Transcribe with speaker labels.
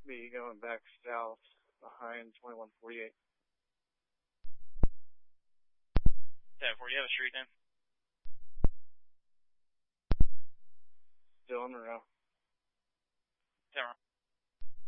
Speaker 1: Be going back south behind 2148.
Speaker 2: 10-4, you have a street name?
Speaker 1: Still in Monroe.
Speaker 2: 10